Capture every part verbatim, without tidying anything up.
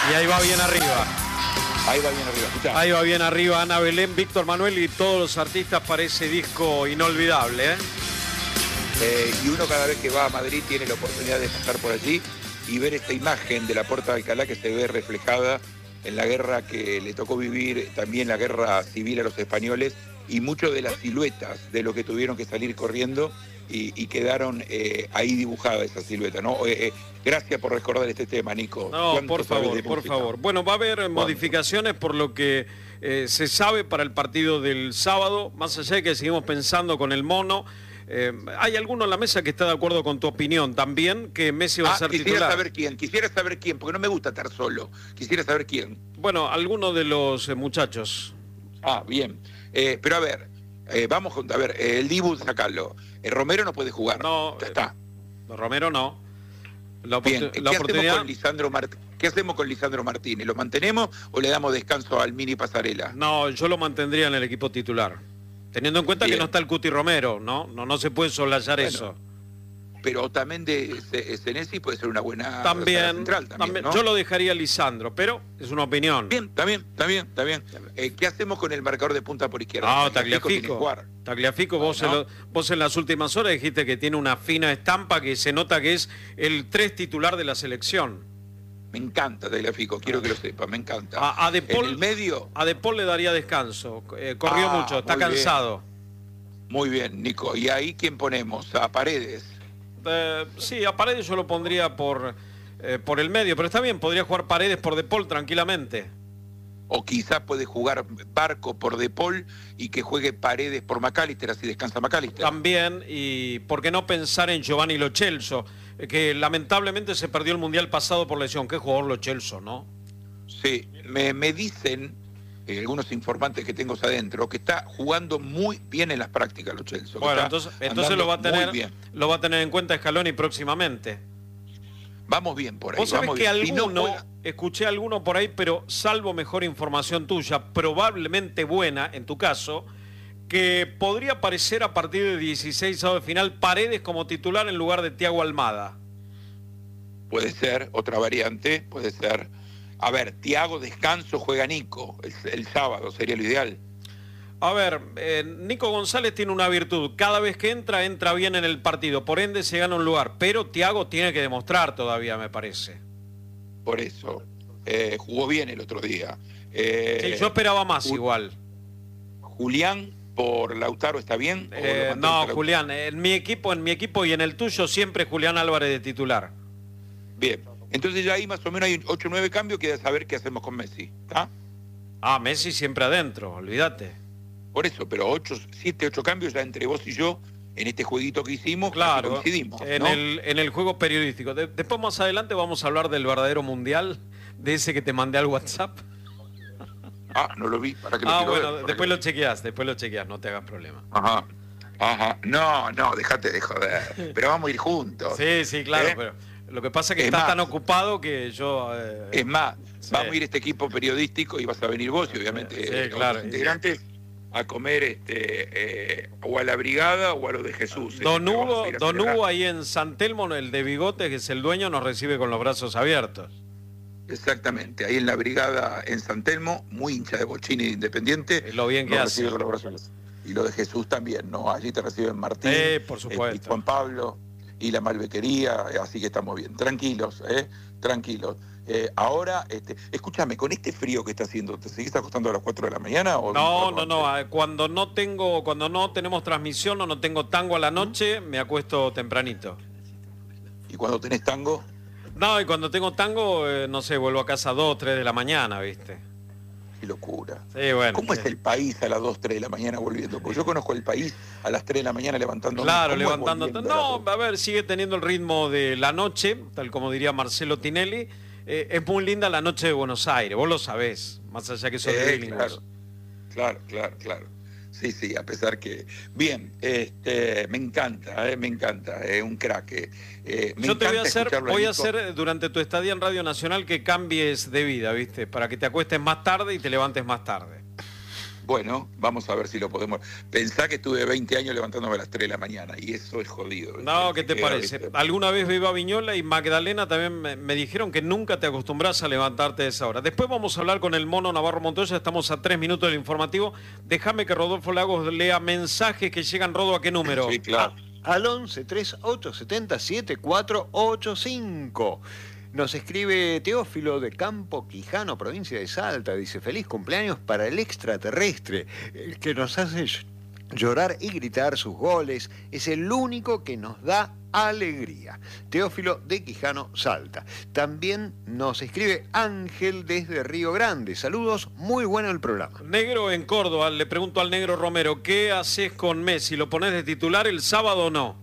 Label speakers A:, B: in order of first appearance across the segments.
A: Y ahí va bien arriba.
B: Ahí va bien arriba, escuchá.
A: Ahí va bien arriba Ana Belén, Víctor Manuel y todos los artistas para ese disco inolvidable, ¿eh?
B: Eh, y uno cada vez que va a Madrid tiene la oportunidad de pasar por allí y ver esta imagen de la Puerta de Alcalá que se ve reflejada en la guerra que le tocó vivir, también la guerra civil a los españoles, y mucho de las siluetas de los que tuvieron que salir corriendo y, y quedaron eh, ahí dibujada esa silueta, ¿no? Eh, eh, gracias por recordar este tema, Nico.
A: No, por favor, por favor. Bueno, va a haber ¿Cuánto? modificaciones por lo que eh, se sabe para el partido del sábado, más allá de que seguimos pensando con el mono. Eh, hay alguno en la mesa que está de acuerdo con tu opinión también, que Messi va
B: ah,
A: a ser
B: quisiera
A: titular.
B: saber quién, quisiera saber quién, porque no me gusta estar solo. Quisiera saber quién.
A: Bueno, alguno de los eh, muchachos.
B: Ah, bien. Eh, pero a ver, eh, vamos con, a ver, eh, el Dibu, sacalo. Eh, Romero no puede jugar.
A: No,
B: ya está.
A: Eh, Romero no. La,
B: bien, ¿qué,
A: la oportunidad...
B: hacemos con Lisandro Mart... ¿Qué hacemos con Lisandro Martínez? ¿Lo mantenemos o le damos descanso al Mini Pasarela?
A: No, yo lo mantendría en el equipo titular. Teniendo en cuenta bien. que no está el Cuti Romero, ¿no? No, no se puede soslayar bueno, eso.
B: Pero Otamendi Senesi puede ser una buena
A: también,
B: central también,
A: también
B: ¿no?
A: Yo lo dejaría a Lisandro, pero es una opinión.
B: Bien, está bien, está bien, está bien. Eh, ¿Qué hacemos con el marcador de punta por izquierda?
A: No, Tagliafico. Tagliafico, vos, ¿no? en lo, vos en las últimas horas dijiste que tiene una fina estampa, que se nota que es el tres titular de la selección.
B: Me encanta Tagliafico, quiero que lo sepa, me encanta.
A: A, a De Paul,
B: en el medio...
A: A De Paul le daría descanso, eh, corrió ah, mucho, está cansado.
B: Bien. Muy bien, Nico. ¿Y ahí quién ponemos? ¿A Paredes?
A: Eh, sí, a Paredes yo lo pondría por, eh, por el medio, pero está bien, podría jugar Paredes por De Paul tranquilamente.
B: O quizás puede jugar Barco por De Paul y que juegue Paredes por McAllister, así descansa McAllister.
A: También, y por qué no pensar en Giovanni Lo Celso, que lamentablemente se perdió el Mundial pasado por lesión. Qué jugador Lo Celso, ¿no?
B: Sí, me, me dicen... Eh, algunos informantes que tengo adentro, que está jugando muy bien en las prácticas Lo Celso.
A: Bueno, entonces, entonces lo va a tener lo va a tener en cuenta Scaloni próximamente.
B: Vamos bien por ahí.
A: Vos sabés
B: vamos
A: que
B: bien.
A: alguno,
B: Si no juega...
A: escuché a alguno por ahí, pero salvo mejor información tuya, probablemente buena en tu caso, que podría aparecer a partir de dieciséis de final Paredes como titular en lugar de Thiago Almada.
B: Puede ser, otra variante, puede ser... A ver, Thiago descanso, juega Nico, el, el sábado sería lo ideal.
A: A ver, eh, Nico González tiene una virtud, cada vez que entra, entra bien en el partido, por ende se gana un lugar, pero Thiago tiene que demostrar todavía, me parece.
B: Por eso, eh, jugó bien el otro día. Eh,
A: sí, yo esperaba más Ju igual.
B: Julián por Lautaro está bien.
A: Eh, no, Julián, en mi equipo, en mi equipo y en el tuyo siempre Julián Álvarez de titular.
B: Bien. Entonces ya ahí más o menos hay ocho o nueve cambios, queda saber qué hacemos con Messi. ¿Está?
A: Ah, Messi siempre adentro, olvídate.
B: Por eso, pero ocho, siete, ocho cambios ya entre vos y yo en este jueguito que hicimos,
A: claro,
B: coincidimos,
A: en,
B: ¿no?
A: el, en el juego periodístico. De, después más adelante vamos a hablar del verdadero mundial, de ese que te mandé al WhatsApp.
B: Ah, no lo vi, para que lo
A: Ah,
B: quiero
A: bueno,
B: ver,
A: después
B: que...
A: lo chequeás, después lo chequeás, no te hagas problema.
B: Ajá, ajá, no, no, déjate de joder, pero vamos a ir juntos.
A: Sí, sí, claro,
B: ¿Eh?
A: pero... Lo que pasa es que
B: es
A: estás
B: más,
A: tan ocupado que yo... Eh,
B: es más,
A: sí.
B: vamos a ir este equipo periodístico y vas a venir vos y obviamente
A: sí,
B: eh,
A: claro.
B: los integrantes a comer este eh, o a la brigada o a lo de Jesús.
A: Don
B: este,
A: Hugo, Don Hugo ahí en San Telmo, el de bigote, que es el dueño, nos recibe con los brazos abiertos.
B: Exactamente, ahí en la brigada en San Telmo, muy hincha de Bochini de Independiente.
A: Es lo bien que hace.
B: Con los brazos. Y lo de Jesús también, ¿no? Allí te reciben Martín,
A: eh, por supuesto.
B: Eh, y Juan Pablo y la Malbequería, así que estamos bien, tranquilos, ¿eh? Tranquilos. Eh, ahora, este, escúchame, con este frío que está haciendo, ¿te seguís acostando a las cuatro de la mañana? O
A: no, no, no, cuando no tengo, cuando no tenemos transmisión o no tengo tango a la noche, me acuesto tempranito.
B: ¿Y cuando tenés tango?
A: No, y cuando tengo tango, eh, no sé, vuelvo a casa a dos, tres de la mañana, ¿viste?
B: Qué locura.
A: Sí, bueno.
B: ¿Cómo
A: sí.
B: es el país a las dos, tres de la mañana volviendo? Porque yo conozco el país a las tres de la mañana levantando.
A: Claro, levantando. No, a ver, sigue teniendo el ritmo de la noche, tal como diría Marcelo Tinelli. Eh, es muy linda la noche de Buenos Aires, vos lo sabés, más allá que sos
B: eh,
A: de
B: claro, claro, claro, claro. Sí, sí, a pesar que... Bien, este, me encanta, eh, me encanta, es eh, un crack. Eh, me
A: Yo te voy a hacer, voy a
B: Nico.
A: hacer durante tu estadía en Radio Nacional que cambies de vida, ¿viste? Para que te acuestes más tarde y te levantes más tarde.
B: Bueno, vamos a ver si lo podemos. Pensá que estuve veinte años levantándome a las tres de la mañana y eso es jodido.
A: No, ¿qué te parece? ¿Viste? Alguna vez viva Viñola y Magdalena también me, me dijeron que nunca te acostumbras a levantarte a esa hora. Después vamos a hablar con el Mono Navarro Montoya, estamos a tres minutos del informativo. Déjame que Rodolfo Lagos lea mensajes que llegan. Rodo, ¿a qué número?
B: Sí, claro.
C: A, al once, treinta y ocho, setenta, setenta y cuatro ochenta y cinco. Nos escribe Teófilo de Campo Quijano, provincia de Salta. Dice, feliz cumpleaños para el extraterrestre, el que nos hace llorar y gritar sus goles. Es el único que nos da alegría. Teófilo de Quijano, Salta. También nos escribe Ángel desde Río Grande. Saludos, muy bueno el programa.
A: Negro en Córdoba, le pregunto al Negro Romero, ¿qué haces con Messi? ¿Lo pones de titular el sábado o no?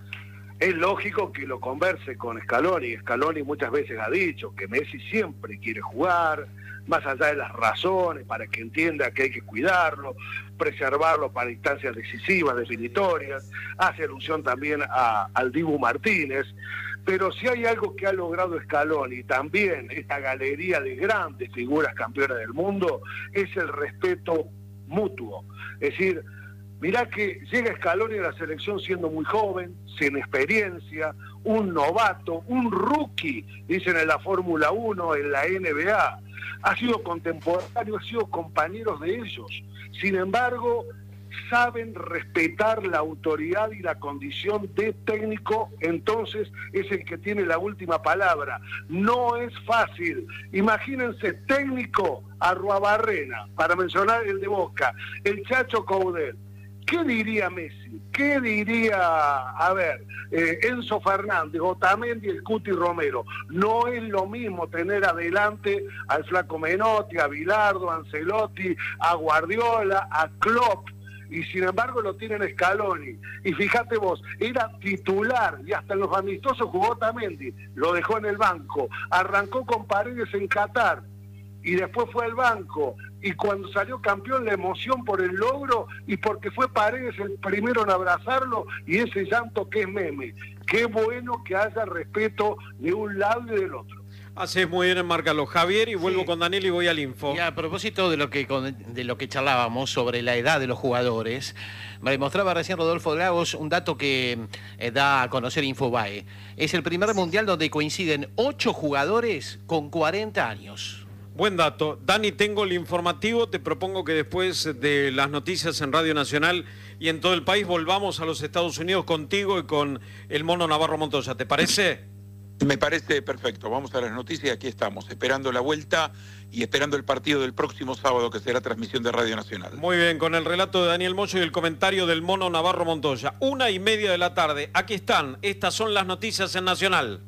D: Es lógico que lo converse con Scaloni. Scaloni muchas veces ha dicho que Messi siempre quiere jugar, más allá de las razones, para que entienda que hay que cuidarlo, preservarlo para instancias decisivas, definitorias. Hace alusión también a, al Dibu Martínez. Pero si hay algo que ha logrado Scaloni, también esta galería de grandes figuras campeonas del mundo, es el respeto mutuo. Es decir, mirá que llega Scaloni a la selección siendo muy joven, sin experiencia, un novato, un rookie, dicen en la Fórmula uno, en la N B A. Ha sido contemporáneo, ha sido compañeros de ellos. Sin embargo, saben respetar la autoridad y la condición de técnico, entonces es el que tiene la última palabra. No es fácil. Imagínense, técnico Arruabarrena, para mencionar el de Boca, el Chacho Coudet. ¿Qué diría Messi? ¿Qué diría, a ver, eh, Enzo Fernández, Otamendi y el Cuti Romero? No es lo mismo tener adelante al Flaco Menotti, a Bilardo, a Ancelotti, a Guardiola, a Klopp, y sin embargo lo tienen Scaloni. Y fíjate vos, era titular y hasta en los amistosos jugó Otamendi, lo dejó en el banco, arrancó con Paredes en Qatar y después fue al banco, y cuando salió campeón la emoción por el logro y porque fue Paredes el primero en abrazarlo y ese llanto que es meme. Qué bueno que haya respeto de un lado y del otro.
A: Haces muy bien en marcarlo, Javier, y vuelvo sí. con Daniel y voy al info.
E: Y a propósito de lo que de lo que charlábamos sobre la edad de los jugadores, me demostraba recién Rodolfo Lagos un dato que eh, da a conocer Infobae. Es el primer mundial donde coinciden ocho jugadores con cuarenta años.
A: Buen dato. Dani, tengo el informativo. Te propongo que después de las noticias en Radio Nacional y en todo el país volvamos a los Estados Unidos contigo y con el Mono Navarro Montoya. ¿Te parece?
B: Me parece perfecto. Vamos a las noticias. Aquí estamos, esperando la vuelta y esperando el partido del próximo sábado, que será transmisión de Radio Nacional.
A: Muy bien, con el relato de Daniel Moyo y el comentario del Mono Navarro Montoya. Una y media de la tarde. Aquí están. Estas son las noticias en Nacional.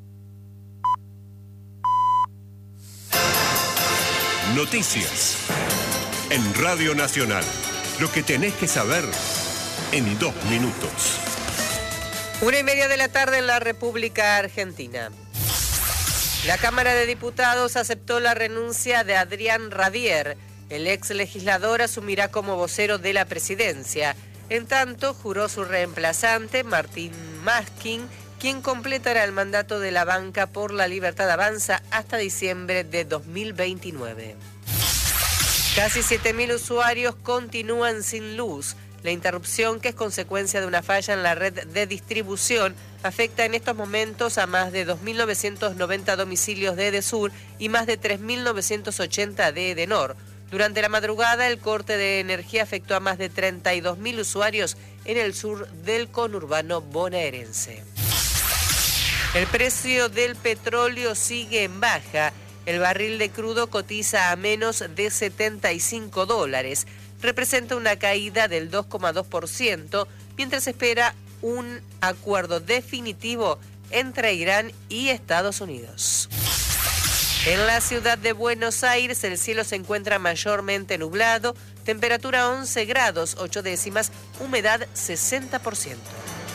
F: Noticias en Radio Nacional. Lo que tenés que saber en dos minutos.
G: Una y media de la tarde en la República Argentina. La Cámara de Diputados aceptó la renuncia de Adrián Radier. El ex legislador asumirá como vocero de la presidencia. En tanto, juró su reemplazante, Martín Maskin, quien completará el mandato de la banca por la Libertad Avanza hasta diciembre de dos mil veintinueve. Casi siete mil usuarios continúan sin luz. La interrupción, que es consecuencia de una falla en la red de distribución, afecta en estos momentos a más de dos mil novecientos noventa domicilios de Edesur y más de tres mil novecientos ochenta de Edenor. Durante la madrugada, el corte de energía afectó a más de treinta y dos mil usuarios en el sur del conurbano bonaerense. El precio del petróleo sigue en baja. El barril de crudo cotiza a menos de setenta y cinco dólares. Representa una caída del dos coma dos por ciento, mientras espera un acuerdo definitivo entre Irán y Estados Unidos. En la ciudad de Buenos Aires el cielo se encuentra mayormente nublado, temperatura once grados, ocho décimas, humedad sesenta por ciento.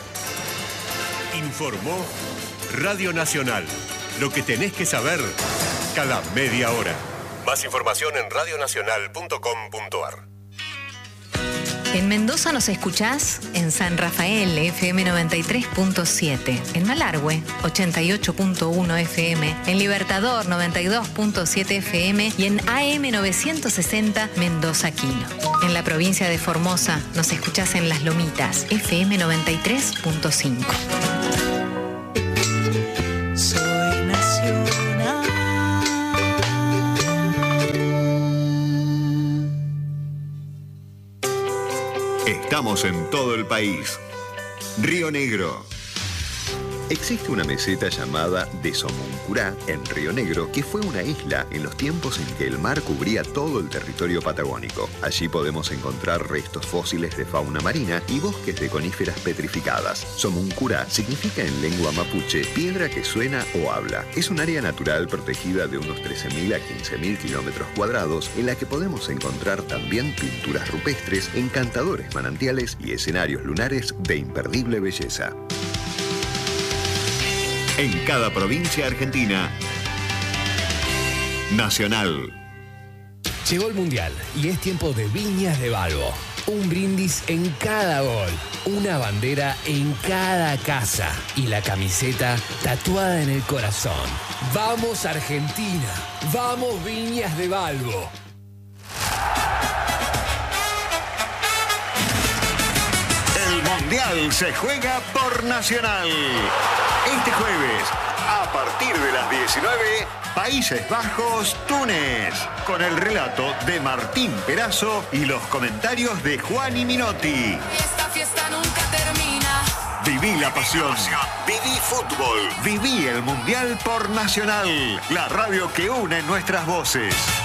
F: Informó Radio Nacional. Lo que tenés que saber cada media hora. Más información en radionacional punto com punto ar.
H: En Mendoza nos escuchás en San Rafael, F M noventa y tres punto siete. En Malargüe, ochenta y ocho punto uno F M. En Libertador, noventa y dos punto siete F M. Y en A M novecientos sesenta, Mendoza Quino. En la provincia de Formosa nos escuchás en Las Lomitas, F M noventa y tres punto cinco.
I: Soy nacional.
J: Estamos en todo el país. Río Negro. Existe una meseta llamada de Somoncurá, en Río Negro, que fue una isla en los tiempos en que el mar cubría todo el territorio patagónico. Allí podemos encontrar restos fósiles de fauna marina y bosques de coníferas petrificadas. Somoncurá significa en lengua mapuche piedra que suena o habla. Es un área natural protegida de unos trece mil a quince mil kilómetros cuadrados en la que podemos encontrar también pinturas rupestres, encantadores manantiales y escenarios lunares de imperdible belleza. En cada provincia argentina, Nacional.
K: Llegó el Mundial y es tiempo de Viñas de Balbo. Un brindis en cada gol, una bandera en cada casa y la camiseta tatuada en el corazón. ¡Vamos Argentina! ¡Vamos Viñas de Balbo!
J: El Mundial se juega por Nacional. Este jueves, a partir de las diecinueve, Países Bajos, Túnez, con el relato de Martín Perazo y los comentarios de Juani Minotti.
I: Esta fiesta nunca termina.
J: Viví la pasión, viví fútbol, viví el Mundial por Nacional, la radio que une nuestras voces.